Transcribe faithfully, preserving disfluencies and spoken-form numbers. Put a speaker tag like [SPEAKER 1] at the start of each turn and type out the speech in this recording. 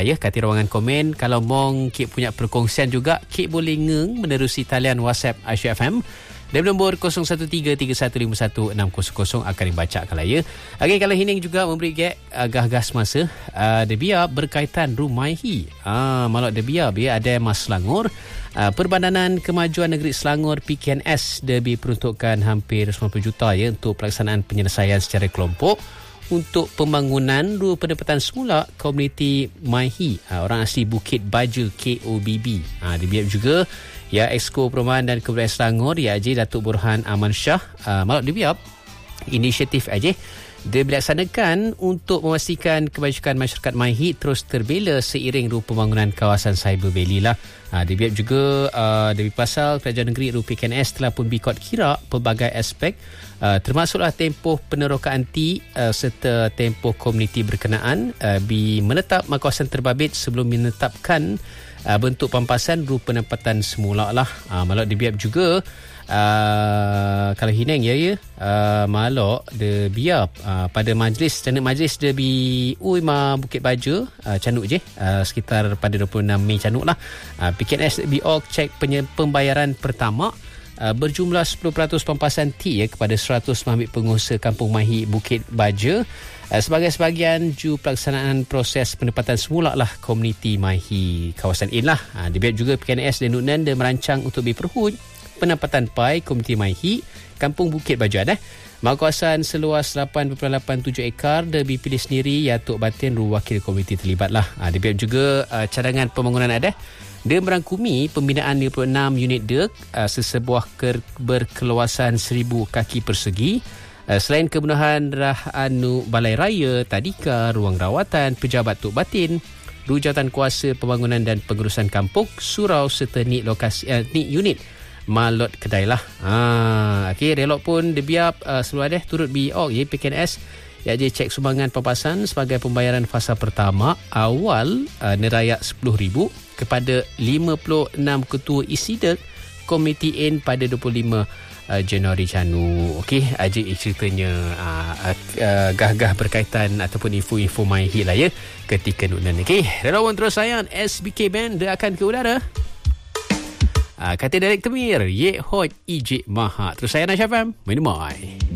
[SPEAKER 1] Ya, kata ruangan komen. Kalau mong Kik punya perkongsian juga, Kik boleh ngeng menerusi talian WhatsApp Aisyah F M dari nombor kosong satu tiga tiga satu lima satu enam kosong kosong akan dibaca kalau ya. Okey, kalau Hining juga memberi gak agak-agak semasa uh, dia berkaitan Rumaihi. Ah, malak dia biar ada Mas Selangor. Uh, Perbadanan Kemajuan Negeri Selangor P K N S dia peruntukkan hampir sembilan puluh juta ya untuk pelaksanaan penyelesaian secara kelompok untuk pembangunan dua pendapatan semula komuniti Maihi, ha, orang asli Bukit Baja K O B B. Ha, dibiak juga ya Exko Perumahan dan Kebudayaan Selangor ya Haji Datuk Burhan Aman Shah. Ha, malak dibiak inisiatif aja dia dilaksanakan untuk memastikan kebajikan masyarakat Maihi terus terbela seiring ru pembangunan kawasan Cyber Valley lah. Ha, dibiak juga uh, dari pasal Kerajaan Negeri Ru P K N S telah pun bikot kira pelbagai aspek uh, termasuklah tempoh penerokaan T uh, serta tempoh komuniti berkenaan uh, bi menetap kawasan terbabit sebelum menetapkan uh, bentuk pampasan ru penempatan semula lah. Uh, malak dibiak juga Uh, kalau Hineng ya ya uh, malok de biar uh, pada majlis standard majlis de bi ui ma Bukit Baja uh, canuk je uh, sekitar pada dua puluh enam Mei canuk lah. uh, P K N S bi org cek penye, pembayaran pertama uh, berjumlah sepuluh peratus pampasan T ya kepada seratus mahmit pengusaha Kampung Maihi Bukit Baja uh, sebagai sebahagian ju pelaksanaan proses penempatan semula lah komuniti Maihi kawasan in lah. uh, Dibiak juga P K N S dan Nunan dia merancang untuk berperhut penempatan P A I komuniti Maihi Kampung Bukit Baja dah. Mak kawasan seluas lapan perpuluhan lapan tujuh ekar dia dipilih sendiri ya Tok Batin ru wakil komuniti terlibat lah. Ha, dia biar juga uh, cadangan pembangunan ada. Dia merangkumi pembinaan lima puluh enam unit dek uh, sesebuah ker- berkeluasan seribu kaki persegi. Uh, selain kemenuhan rah anu balai raya, tadika, ruang rawatan, pejabat Tok Batin, Rujatan Kuasa Pembangunan dan Pengurusan Kampung, surau serta nik lokasi uh, nik unit malot kedai lah. Ha, okey, relok pun dia biar uh, seluar deh turut bi org ya P K N S ya je cek sumbangan pampasan sebagai pembayaran fasa pertama awal uh, nerayak sepuluh ribu kepada lima puluh enam ketua isidek komiti N pada dua puluh lima uh, Januari Janu. Okey, aja ceritanya uh, uh, gah-gah berkaitan ataupun info-info Maihi lah ya ketika nunan. Okey, relawan terus sayang S B K Band dia akan ke udara. Uh, kata Derek Temir, Ye Hoj Ijik Maha. Terus saya Aisyah F M, Minumai.